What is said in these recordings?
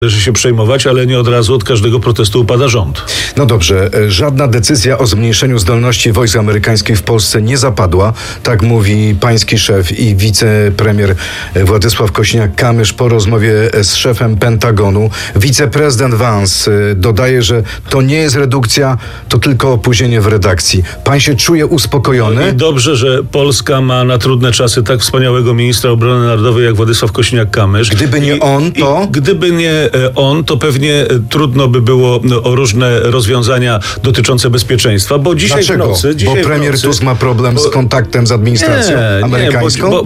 należy się przejmować, ale nie od razu od każdego protestu upada rząd. No dobrze, żadna decyzja o zmniejszeniu zdolności wojsk amerykańskich w Polsce nie zapadła, tak mówi pański szef i wicepremier Władysław Kosiniak-Kamysz po rozmowie z szefem Pentagonu. Wiceprezydent Vance dodaje, że to nie jest redukcja, to tylko opóźnienie w redakcji. Pan się czuje uspokojony? I dobrze, że Polska ma na trudne czasy tak wspaniałego ministra obrony narodowej jak Władysław Kosiniak-Kamysz. Gdyby nie on, to? Gdyby nie on, to pewnie trudno by było o różne rozwiązania dotyczące bezpieczeństwa, bo dzisiaj Dlaczego? w nocy... Bo premier Tusk ma problem z kontaktem z administracją amerykańską?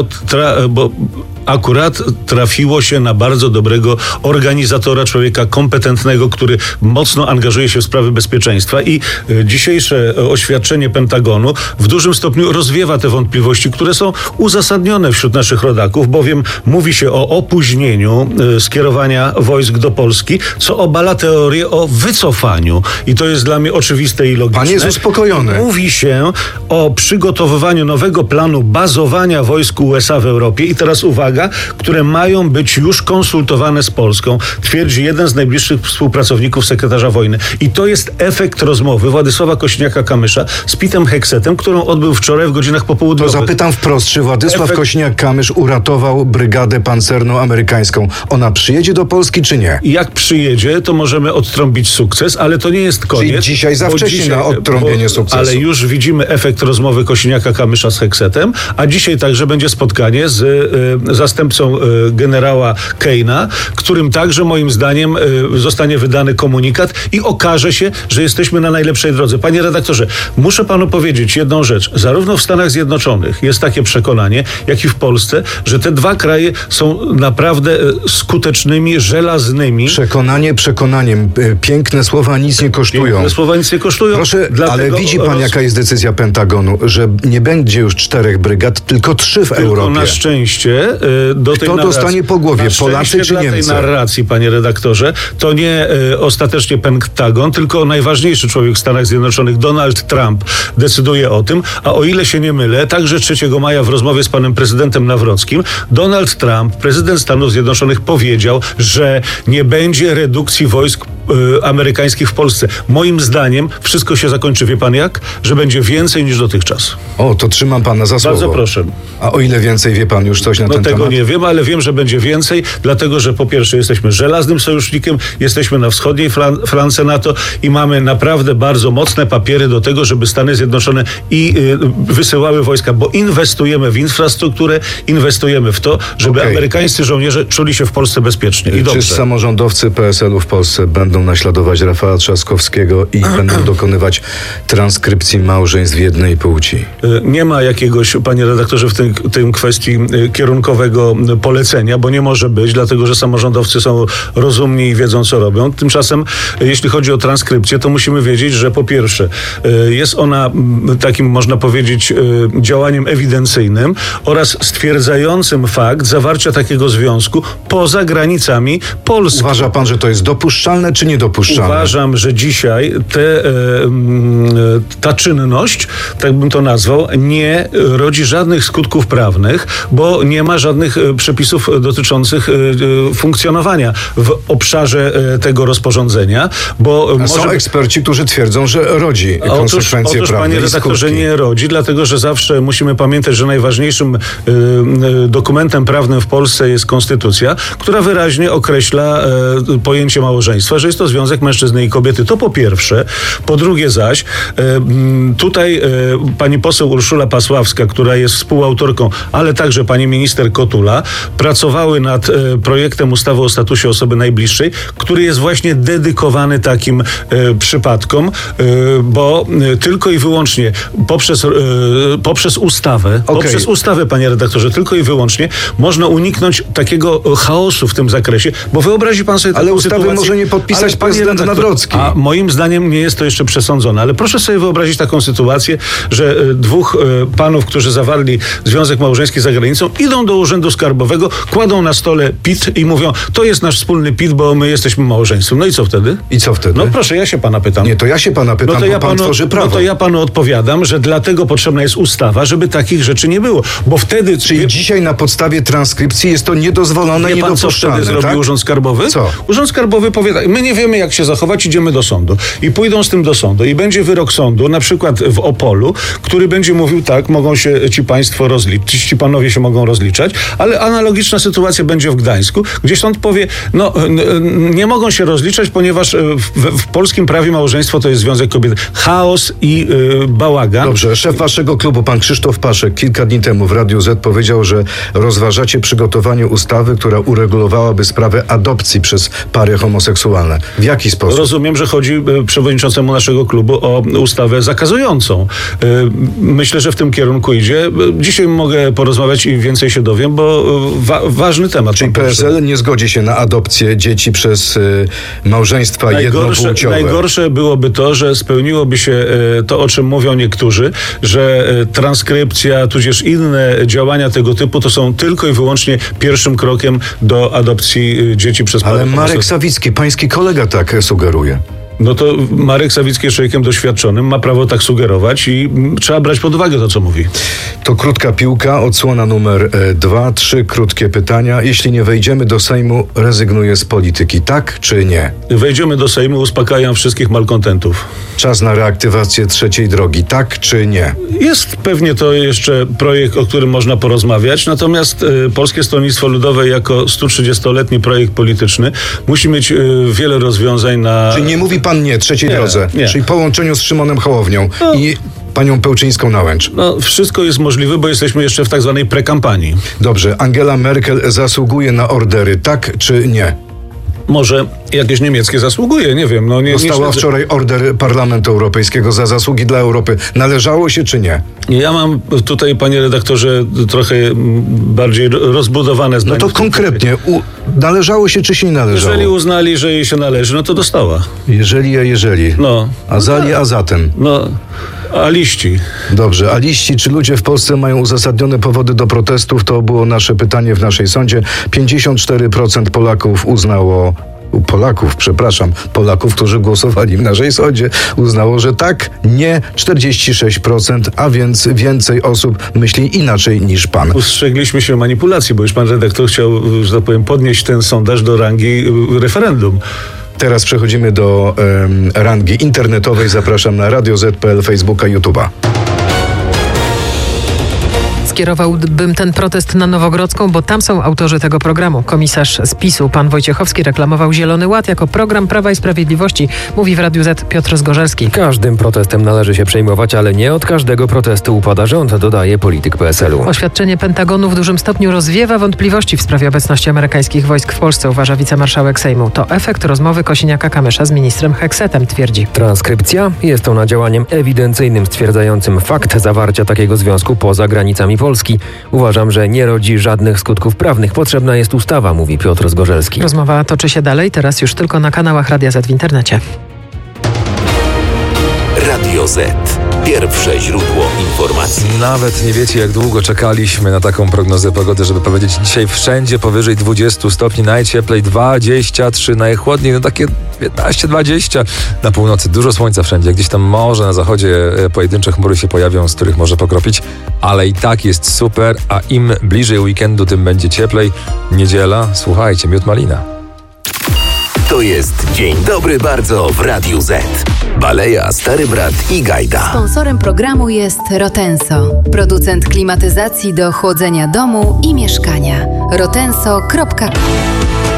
Bo akurat trafiło się na bardzo dobrego organizatora, człowieka kompetentnego, który mocno angażuje się w sprawy bezpieczeństwa i dzisiejsze oświadczenie Pentagonu w dużym stopniu rozwiewa te wątpliwości, które są uzasadnione wśród naszych rodaków, bowiem mówi się o opóźnieniu skierowania wojsk do Polski, co obala teorię o wycofaniu. I to jest dla mnie oczywiste i logiczne. Pan jest uspokojony. Mówi się o przygotowywaniu nowego planu bazowania wojsk USA w Europie i teraz uwaga, które mają być już konsultowane z Polską, twierdzi jeden z najbliższych współpracowników sekretarza wojny. I to jest efekt rozmowy Władysława Kosiniaka-Kamysza z Petem Hexetem, którą odbył wczoraj w godzinach popołudniowych. To zapytam wprost, czy Władysław Kosiniak-Kamysz uratował brygadę pancerną amerykańską? Ona przyjedzie do Polski, czy nie? Jak przyjedzie, to możemy odtrąbić sukces, ale to nie jest koniec. Czyli dzisiaj za wcześnie na odtrąbienie sukcesu. Ale już widzimy efekt rozmowy Kosiniaka-Kamysza z Hexetem, a dzisiaj także będzie spotkanie z zastępcą generała Keina, którym także moim zdaniem zostanie wydany komunikat i okaże się, że jesteśmy na najlepszej drodze. Panie redaktorze, muszę panu powiedzieć jedną rzecz. Zarówno w Stanach Zjednoczonych jest takie przekonanie, jak i w Polsce, że te dwa kraje są naprawdę skutecznymi, żelaznymi. Przekonaniem. Piękne słowa nic nie kosztują. Piękne słowa nic nie kosztują. Proszę, ale widzi pan, jaka jest decyzja Pentagonu, że nie będzie już 4 brygad, tylko 3 w Europie. Na szczęście do tej narracji. Kto dostanie po głowie? Polacy czy Niemcy? Tej narracji, panie redaktorze, to nie ostatecznie Pentagon, tylko najważniejszy człowiek w Stanach Zjednoczonych, Donald Trump, decyduje o tym, a o ile się nie mylę, także 3 maja w rozmowie z panem prezydentem Nawrockim, Donald Trump, prezydent Stanów Zjednoczonych, powiedział, że nie będzie redukcji wojsk amerykańskich w Polsce. Moim zdaniem wszystko się zakończy, wie pan jak? Że będzie więcej niż dotychczas. O, to trzymam pana za słowo. Bardzo proszę. A o ile więcej wie pan już coś na ten temat? Tego nie wiem, ale wiem, że będzie więcej, dlatego, że po pierwsze jesteśmy żelaznym sojusznikiem, jesteśmy na wschodniej flance NATO i mamy naprawdę bardzo mocne papiery do tego, żeby Stany Zjednoczone wysyłały wojska, bo inwestujemy w infrastrukturę, inwestujemy w to, żeby amerykańscy żołnierze czuli się w Polsce bezpiecznie i dobrze. Czy samorządowcy PSL-u w Polsce będą naśladować Rafała Trzaskowskiego i będą dokonywać transkrypcji małżeństw jednej płci? Nie ma jakiegoś, panie redaktorze, w tym kwestii kierunkowego polecenia, bo nie może być, dlatego że samorządowcy są rozumni i wiedzą, co robią. Tymczasem, jeśli chodzi o transkrypcję, to musimy wiedzieć, że po pierwsze jest ona takim, można powiedzieć, działaniem ewidencyjnym oraz stwierdzającym fakt zawarcia takiego związku poza granicami Polski. Uważa pan, że to jest dopuszczalne czy niedopuszczalne? Uważam, że dzisiaj ta czynność, tak bym to nazwał, nie rodzi żadnych skutków prawnych, bo nie ma żadnych przepisów dotyczących funkcjonowania w obszarze tego rozporządzenia, bo są eksperci, którzy twierdzą, że rodzi konsekwencje prawne. Panie redaktorze, nie rodzi, dlatego że zawsze musimy pamiętać, że najważniejszym dokumentem prawnym w Polsce jest konstytucja, która wyraźnie określa pojęcie małżeństwa, że jest to związek mężczyzny i kobiety. To po pierwsze. Po drugie zaś, tutaj pani poseł Urszula Pasławska, która jest współautorką, ale także pani minister Kotula, pracowały nad projektem ustawy o statusie osoby najbliższej, który jest właśnie dedykowany takim przypadkom, bo tylko i wyłącznie poprzez ustawę, panie redaktorze, tylko i wyłącznie można uniknąć takiego chaosu w tym zakresie, bo wyobrazi pan sobie taką ale ustawy sytuację, może nie podpisać pisać prezydent Nawrocki. A moim zdaniem nie jest to jeszcze przesądzone. Ale proszę sobie wyobrazić taką sytuację, że dwóch panów, którzy zawarli związek małżeński za granicą, idą do urzędu skarbowego, kładą na stole PIT i mówią, to jest nasz wspólny PIT, bo my jesteśmy małżeństwem. No i co wtedy? I co wtedy? No proszę, ja się pana pytam. Nie, to ja się pana pytam, bo pan tworzy prawo. No to ja panu odpowiadam, że dlatego potrzebna jest ustawa, żeby takich rzeczy nie było. Bo wtedy... Czyli dzisiaj na podstawie transkrypcji jest to niedozwolone i niedopuszczalne, co wtedy zrobi Urząd Skarbowy? Co? Urząd Skarbowy powie tak, my nie wiemy jak się zachować, idziemy do sądu. I pójdą z tym do sądu. I będzie wyrok sądu, na przykład w Opolu, który będzie mówił tak, mogą się ci państwo rozliczyć, ci panowie się mogą rozliczać, ale analogiczna sytuacja będzie w Gdańsku, gdzie sąd powie, nie mogą się rozliczać, ponieważ w polskim prawie małżeństwo to jest związek kobiet. Chaos i bałagan. Dobrze, szef waszego klubu, pan Krzysztof Paszek, kilka dni temu w Radiu Z powiedział, że rozważacie przygotowanie ustawy, która uregulowałaby sprawę adopcji przez pary homoseksualne. W jaki sposób? Rozumiem, że chodzi przewodniczącemu naszego klubu o ustawę zakazującą. Myślę, że w tym kierunku idzie. Dzisiaj mogę porozmawiać i więcej się dowiem, bo ważny temat. Czyli PSL nie zgodzi się na adopcję dzieci przez małżeństwa jednopłciowe. Najgorsze byłoby to, że spełniłoby się to, o czym mówią niektórzy, że transkrypcja, tudzież inne działania tego typu to są tylko i wyłącznie pierwszym krokiem do adopcji dzieci przez pary. Ale Marek Sawicki, pański kolega, tak sugeruje. No to Marek Sawicki jest człowiekiem doświadczonym, ma prawo tak sugerować i trzeba brać pod uwagę to, co mówi. To krótka piłka, odsłona numer 2, 3 krótkie pytania. Jeśli nie wejdziemy do Sejmu, rezygnuję z polityki, tak czy nie? Wejdziemy do Sejmu, uspokajam wszystkich malkontentów. Czas na reaktywację trzeciej drogi, tak czy nie? Jest pewnie to jeszcze projekt, o którym można porozmawiać, natomiast Polskie Stronnictwo Ludowe jako 130-letni projekt polityczny musi mieć wiele rozwiązań na... Czyli nie mówi pan nie trzeciej drodze, nie. Czyli połączeniu z Szymonem Hołownią i panią Pełczyńską-Nałęcz. No, wszystko jest możliwe, bo jesteśmy jeszcze w tak zwanej prekampanii. Dobrze, Angela Merkel zasługuje na ordery, tak czy nie? Może jakieś niemieckie zasługuje, nie wiem. Dostała wczoraj order Parlamentu Europejskiego za zasługi dla Europy. Należało się czy nie? Ja mam tutaj, panie redaktorze, trochę bardziej rozbudowane zdanie. No to konkretnie, należało się czy się nie należało? Jeżeli uznali, że jej się należy, no to dostała. Jeżeli. No. A zatem? A liści. Dobrze, a liści, czy ludzie w Polsce mają uzasadnione powody do protestów? To było nasze pytanie w naszej sądzie. 54% Polaków, którzy głosowali w naszej sądzie, uznało, że tak, nie 46%, a więc więcej osób myśli inaczej niż pan. Ustrzegliśmy się manipulacji, bo już pan redaktor chciał, że tak powiem, podnieść ten sondaż do rangi referendum. Teraz przechodzimy do rangi internetowej. Zapraszam na Radio Z.pl, Facebooka, YouTube'a. Skierowałbym ten protest na Nowogrodzką, bo tam są autorzy tego programu. Komisarz z PiS-u, pan Wojciechowski, reklamował Zielony Ład jako program Prawa i Sprawiedliwości, mówi w Radiu Z Piotr Zgorzelski. Każdym protestem należy się przejmować, ale nie od każdego protestu upada rząd, dodaje polityk PSL-u. Oświadczenie Pentagonu w dużym stopniu rozwiewa wątpliwości w sprawie obecności amerykańskich wojsk w Polsce, uważa wicemarszałek Sejmu. To efekt rozmowy Kosiniaka-Kamysza z ministrem Heksetem, twierdzi. Transkrypcja jest ona działaniem ewidencyjnym stwierdzającym fakt zawarcia takiego związku poza granicami Polski. Uważam, że nie rodzi żadnych skutków prawnych. Potrzebna jest ustawa, mówi Piotr Zgorzelski. Rozmowa toczy się dalej, teraz już tylko na kanałach Radia Z w internecie. Radio Z. Pierwsze źródło informacji. Nawet nie wiecie, jak długo czekaliśmy na taką prognozę pogody, żeby powiedzieć dzisiaj wszędzie powyżej 20 stopni, najcieplej 23, najchłodniej no takie 15-20 na północy. Dużo słońca wszędzie, gdzieś tam może na zachodzie pojedyncze chmury się pojawią, z których może pokropić, ale i tak jest super, a im bliżej weekendu, tym będzie cieplej. Niedziela, słuchajcie, miód malina. To jest Dzień Dobry Bardzo w Radiu Z. Baleja, Stary Brat i Gajda. Sponsorem programu jest Rotenso, producent klimatyzacji do chłodzenia domu i mieszkania. rotenso.com